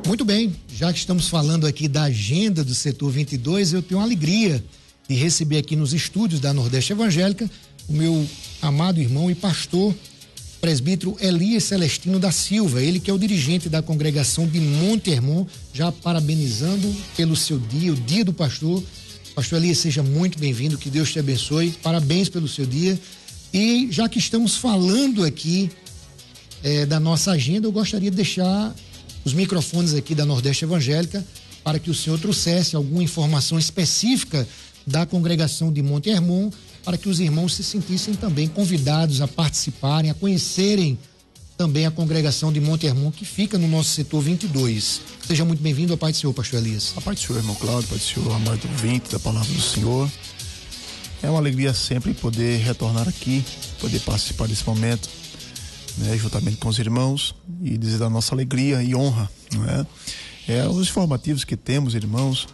Muito bem, já que estamos falando aqui da agenda do setor 22, eu tenho a alegria de receber aqui nos estúdios da Nordeste Evangélica o meu amado irmão e pastor, presbítero Elias Celestino da Silva, ele que é o dirigente da congregação de Monte Hermon, já parabenizando pelo seu dia, o dia do pastor. Pastor Elias, seja muito bem-vindo, que Deus te abençoe, parabéns pelo seu dia. E já que estamos falando aqui da nossa agenda, eu gostaria de deixar os microfones aqui da Nordeste Evangélica para que o senhor trouxesse alguma informação específica da congregação de Monte Hermon, para que os irmãos se sentissem também convidados a participarem, a conhecerem também a congregação de Monte Hermon, que fica no nosso setor 22. Seja muito bem-vindo, a paz do Senhor, pastor Elias. A paz do Senhor, irmão Cláudio, a paz do Senhor, amado ouvinte da palavra do Senhor. É uma alegria sempre poder retornar aqui, poder participar desse momento, né, juntamente com os irmãos, e dizer da nossa alegria e honra, não é? Os informativos que temos, irmãos,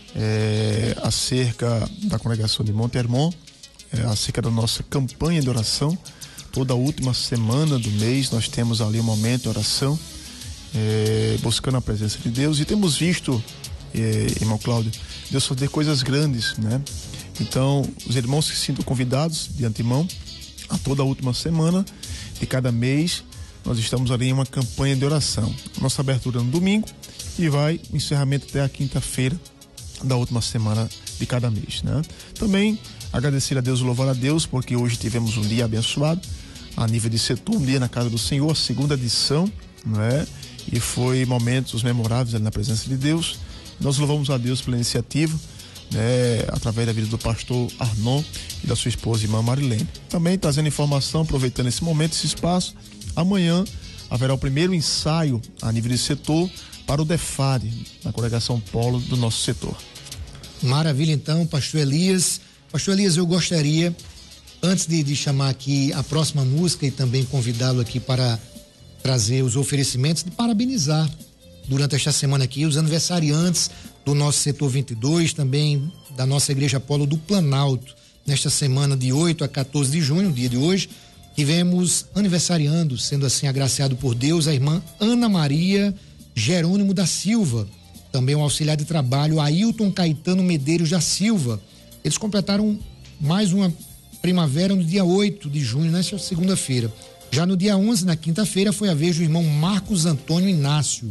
acerca da congregação de Monte Hermon, acerca da nossa campanha de oração. Toda a última semana do mês nós temos ali um momento de oração, buscando a presença de Deus, e temos visto, irmão Cláudio, Deus fazer coisas grandes, né? Então, os irmãos que se sintam convidados de antemão, a toda a última semana de cada mês, nós estamos ali em uma campanha de oração. Nossa abertura no domingo e vai o encerramento até a quinta-feira da última semana de cada mês, né? Também agradecer a Deus, louvar a Deus, porque hoje tivemos um dia abençoado a nível de setor, um dia na casa do Senhor, a segunda edição, não é? E foi momentos memoráveis ali na presença de Deus. Nós louvamos a Deus pela iniciativa, né, através da vida do pastor Arnon e da sua esposa, irmã Marilene. Também trazendo informação, aproveitando esse momento, esse espaço, amanhã haverá o primeiro ensaio a nível de setor para o DEFAD, na congregação Polo do nosso setor. Maravilha, então, pastor Elias. Pastor Elias, eu gostaria, antes de chamar aqui a próxima música e também convidá-lo aqui para trazer os oferecimentos, de parabenizar durante esta semana aqui os aniversariantes do nosso setor 22, também da nossa igreja Polo do Planalto. Nesta semana de 8 a 14 de junho, dia de hoje, tivemos aniversariando, sendo assim agraciado por Deus, a irmã Ana Maria Jerônimo da Silva, também o auxiliar de trabalho Ailton Caetano Medeiros da Silva. Eles completaram mais uma primavera no dia 8 de junho, nesta segunda-feira. Já no dia 11, na quinta-feira, foi a vez do irmão Marcos Antônio Inácio.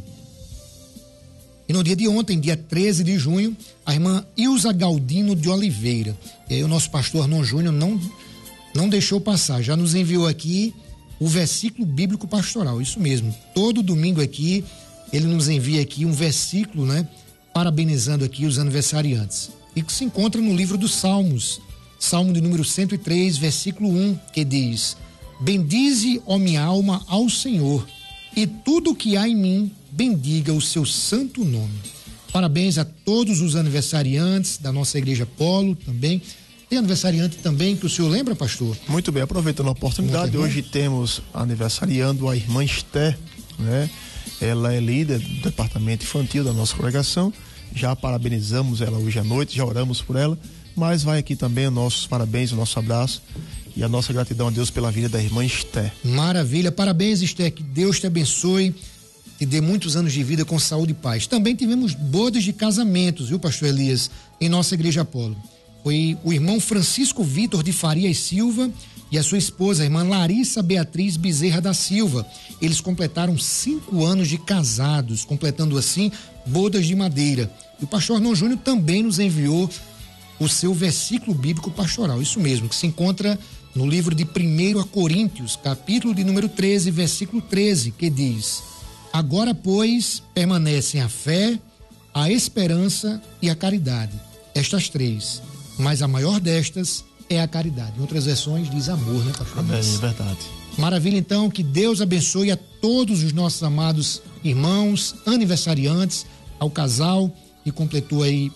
E no dia de ontem, dia 13 de junho, a irmã Ilza Galdino de Oliveira. E aí o nosso pastor Arnon Júnior não deixou passar, já nos enviou aqui o versículo bíblico pastoral, isso mesmo. Todo domingo aqui, ele nos envia aqui um versículo, né? Parabenizando aqui os aniversariantes. E que se encontra no livro dos Salmos, Salmo de número 103, versículo 1, que diz: bendize, ó minha alma, ao Senhor, e tudo o que há em mim, bendiga o seu santo nome. Parabéns a todos os aniversariantes da nossa igreja Polo também. Tem aniversariante também que o senhor lembra, pastor? Muito bem, aproveitando a oportunidade, hoje temos aniversariando a irmã Esther, né? Ela é líder do departamento infantil da nossa congregação. Já parabenizamos ela hoje à noite, já oramos por ela, mas vai aqui também os nossos parabéns, o nosso abraço e a nossa gratidão a Deus pela vida da irmã Esther. Maravilha, parabéns, Esther, que Deus te abençoe, te dê muitos anos de vida com saúde e paz. Também tivemos bodas de casamentos, viu, pastor Elias, em nossa igreja Apolo. Foi o irmão Francisco Vitor de Farias Silva e a sua esposa, a irmã Larissa Beatriz Bezerra da Silva. Eles completaram 5 anos de casados, completando assim bodas de madeira. E o pastor Arnon Júnior também nos enviou o seu versículo bíblico pastoral, isso mesmo, que se encontra no livro de 1 Coríntios, capítulo de número 13, versículo 13, que diz: agora, pois, permanecem a fé, a esperança e a caridade, estas 3, mas a maior destas é a caridade. Em outras versões diz amor, né, pastor? Amém, é verdade. Maravilha, então, que Deus abençoe a todos os nossos amados irmãos, aniversariantes, ao casal que completou aí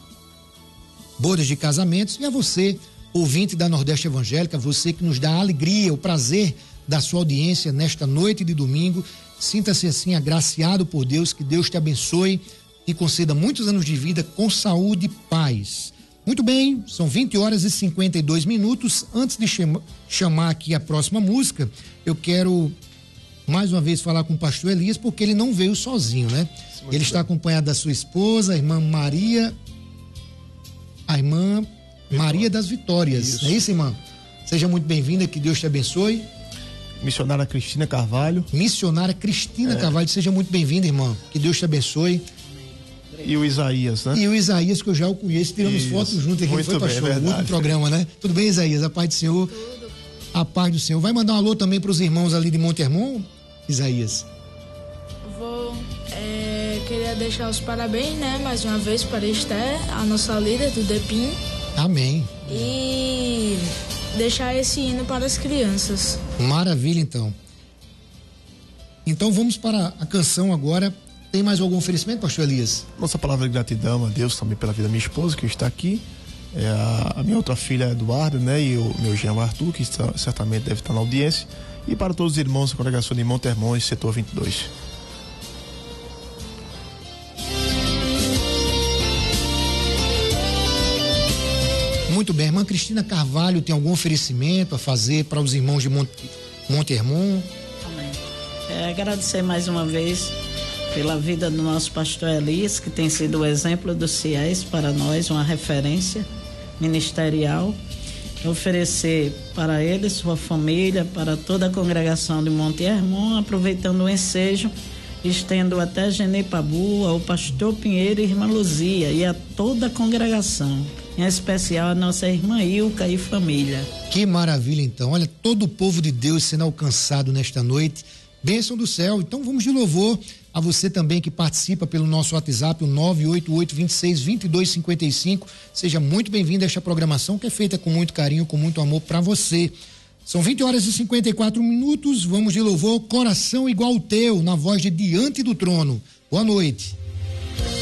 bodas de casamentos, e a você, ouvinte da Nordeste Evangélica, você que nos dá a alegria, o prazer da sua audiência nesta noite de domingo. Sinta-se assim agraciado por Deus, que Deus te abençoe e conceda muitos anos de vida com saúde e paz. Muito bem, são 20h52. Antes de chamar aqui a próxima música, eu quero mais uma vez falar com o pastor Elias, porque ele não veio sozinho, né? Ele está acompanhado da sua esposa, a irmã Maria das Vitórias. Isso. Não é isso, irmã? Seja muito bem-vinda, que Deus te abençoe. Missionária Cristina Carvalho. Missionária Cristina Carvalho, seja muito bem-vinda, irmã. Que Deus te abençoe. E o Isaías, né? E o Isaías, que eu já o conheço, tiramos fotos juntos aqui, muito foi, pastor? bem, No último programa, né? Tudo bem, Isaías? A paz do Senhor. Tudo. A paz do Senhor. Vai mandar um alô também para os irmãos ali de Monte Hermon, Isaías? Queria deixar os parabéns, né? Mais uma vez para Esther, a nossa líder do DEPIM. Amém. E deixar esse hino para as crianças. Maravilha, então. Então vamos para a canção agora. Tem mais algum oferecimento, pastor Elias? Nossa palavra de gratidão a Deus também pela vida da minha esposa, que está aqui. A minha outra filha, Eduarda, né? E o meu genro Arthur, que certamente deve estar na audiência. E para todos os irmãos da congregação de Monte Hermon, setor 22. Muito bem, irmã Cristina Carvalho tem algum oferecimento a fazer para os irmãos de Monte Hermon? Amém. Agradecer mais uma vez pela vida do nosso pastor Elias, que tem sido o exemplo dos fiéis para nós, uma referência ministerial. Oferecer para ele, sua família, para toda a congregação de Monte Hermon, aproveitando o ensejo, estendo até Genepabu, ao pastor Pinheiro e irmã Luzia e a toda a congregação, em especial a nossa irmã Ilka e família. Que maravilha, então. Olha, todo o povo de Deus sendo alcançado nesta noite. Bênção do céu. Então vamos de louvor a você também que participa pelo nosso WhatsApp, o 988262255. Seja muito bem-vindo a esta programação que é feita com muito carinho, com muito amor para você. São 20h54. Vamos de louvor, Coração Igual o Teu, na voz de Diante do Trono. Boa noite.